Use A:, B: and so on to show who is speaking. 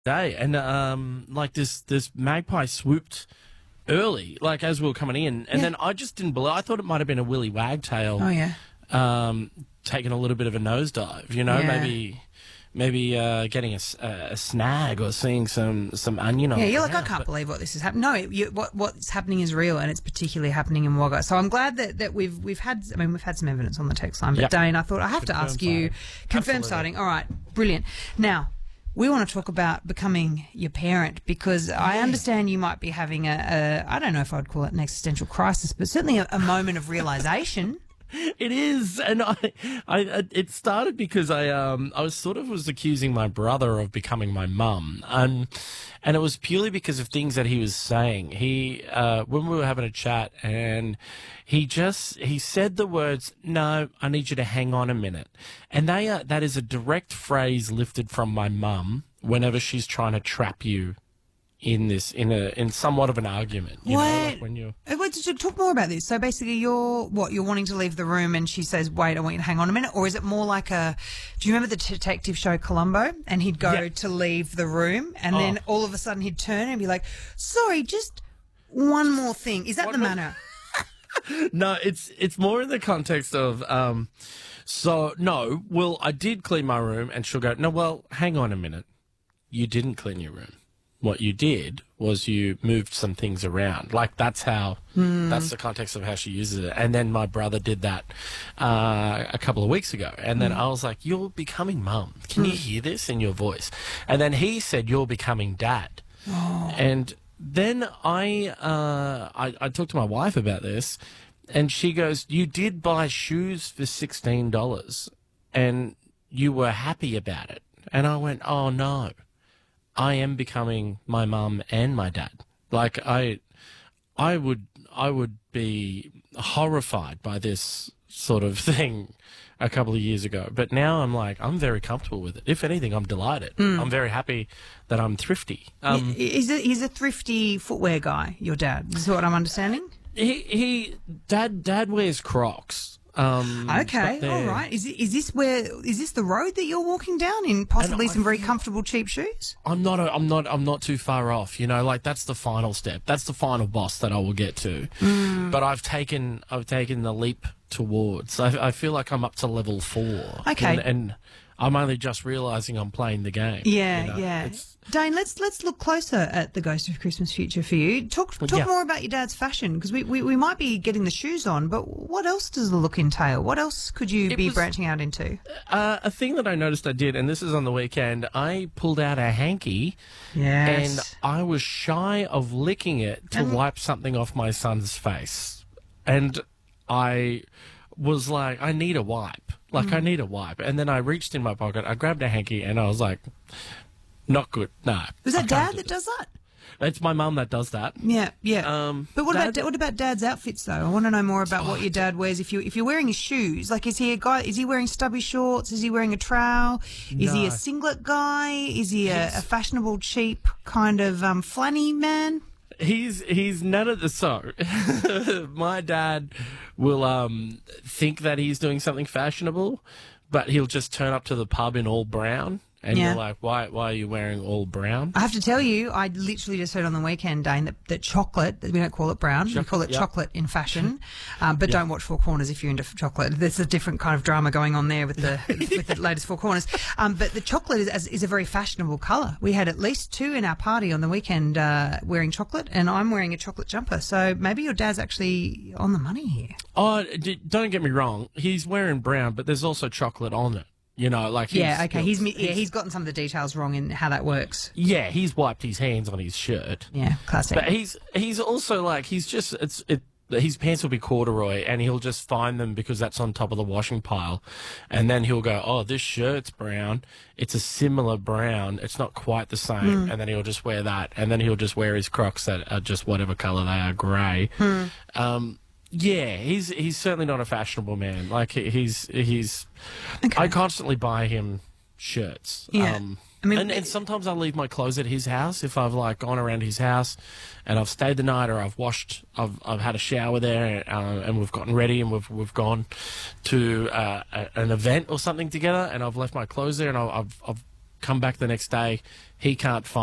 A: day, and like this magpie swooped early, like as we were coming in, and then I just didn't believe. I thought it might have been a willy wagtail.
B: Oh yeah.
A: Taking a little bit of a nosedive, you know,
B: Yeah.
A: maybe getting a snag or seeing some onion on.
B: Yeah,
A: the
B: you're like, I
A: ground.
B: can't
A: But
B: believe what this is happening. No, what's happening is real, and it's particularly happening in Wagga. So I'm glad that we've had. I mean, we've had some evidence on the text line, but
A: Yep.
B: Dane, I thought I have to ask you.
A: sighting.
B: Confirmed
A: Absolutely.
B: sighting. All right, brilliant. Now. We want to talk about becoming your parent because I understand you might be having I don't know if I'd call it an existential crisis, but certainly a moment of realisation.
A: It is, and it started because I was accusing my brother of becoming my mum, and it was purely because of things that he was saying. He when we were having a chat, and he said the words, "No, I need you to hang on a minute," and that is a direct phrase lifted from my mum whenever she's trying to trap you in somewhat of an argument. You know, like when you.
B: Wait, so talk more about this. So basically, you're wanting to leave the room, and she says, "Wait, I want you to hang on a minute," or is it more like a? Do you remember the detective show Columbo? And he'd go to leave the room, and then all of a sudden he'd turn and be like, "Sorry, just one more thing." Is that the manner?
A: No, it's more in the context of so no, well, I did clean my room, and she'll go, "No, well, hang on a minute. You didn't clean your room. What you did was you moved some things around." Like that's the context of how she uses it. And then my brother did that a couple of weeks ago, and then I was like, "You're becoming mum. Can you hear this in your voice?" And then he said, "You're becoming dad." And then I talked to my wife about this, and she goes, "You did buy shoes for $16, and you were happy about it." And I went, "Oh no, I am becoming my mum and my dad." Like I would be horrified by this sort of thing a couple of years ago, but now I'm very comfortable with it. If anything, I'm delighted. I'm very happy that I'm thrifty.
B: He's a thrifty footwear guy. Your dad. Is what I'm understanding.
A: Dad wears Crocs.
B: Okay, all right. Is this the road that you're walking down in? Possibly some very comfortable cheap shoes.
A: I'm not too far off. You know, like that's the final step. That's the final boss that I will get to. But I've taken the leap towards. I feel like I'm up to level 4.
B: Okay.
A: And I'm only just realising I'm playing the game.
B: Yeah,
A: you know?
B: yeah. Dane, let's look closer at the Ghost of Christmas Future for you. Talk more about your dad's fashion, because we might be getting the shoes on, but what else does the look entail? What else could you be branching out into?
A: A thing that I noticed I did, and this is on the weekend, I pulled out a hanky, and I was shy of licking it to wipe something off my son's face, and I was like, I need a wipe. I need a wipe. And then I reached in my pocket, I grabbed a hanky, and I was like, not good. No.
B: Was that Dad that does that?
A: It's my mum that does that.
B: Yeah, yeah. But what about Dad's outfits though? I want to know more about what your dad wears. If you're wearing his shoes, like is he a guy? Is he wearing stubby shorts? Is he wearing a trowel? Is he a singlet guy? Is he a fashionable, cheap kind of flanny man?
A: He's none of the so. My dad will think that he's doing something fashionable, but he'll just turn up to the pub in all brown. And you're like, why are you wearing all brown?
B: I have to tell you, I literally just heard on the weekend, Dane, that chocolate, we don't call it brown, we call it chocolate in fashion. But don't watch Four Corners if you're into chocolate. There's a different kind of drama going on there with the with the latest Four Corners. But the chocolate is a very fashionable colour. We had at least 2 in our party on the weekend wearing chocolate, and I'm wearing a chocolate jumper. So maybe your dad's actually on the money here.
A: Oh, don't get me wrong. He's wearing brown, but there's also chocolate on it. You know, like
B: he's gotten some of the details wrong in how that works.
A: Yeah, he's wiped his hands on his shirt.
B: Yeah, classic.
A: But he's also like his pants will be corduroy, and he'll just find them because that's on top of the washing pile, and then he'll go, "Oh, this shirt's brown. It's a similar brown. It's not quite the same," and then he'll just wear that, and then he'll just wear his Crocs that are just whatever colour they are, grey. Yeah, he's certainly not a fashionable man. Like he's. Okay. I constantly buy him shirts.
B: Yeah. I mean,
A: and sometimes I leave my clothes at his house if I've like gone around his house, and I've stayed the night, or I've had a shower there, and we've gotten ready, and we've gone to an event or something together, and I've left my clothes there, and I've come back the next day. he can't find